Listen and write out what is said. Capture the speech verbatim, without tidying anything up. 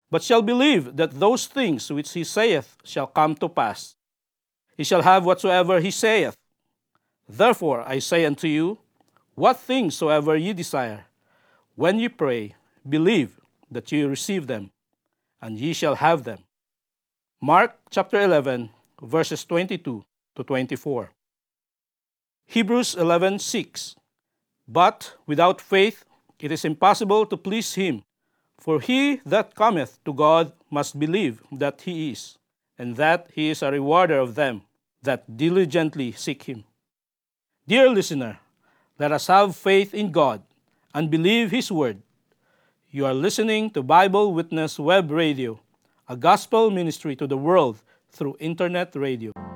but shall believe that those things which he saith shall come to pass. He shall have whatsoever he saith. Therefore I say unto you, what things soever ye desire, when ye pray, believe that ye receive them, and ye shall have them. Mark chapter eleven, verses twenty-two to twenty-four. Hebrews eleven six. But without faith it is impossible to please him. For he that cometh to God must believe that he is, and that he is a rewarder of them that diligently seek him. Dear listener, let us have faith in God and believe his word. You are listening to Bible Witness Web Radio, a gospel ministry to the world through internet radio.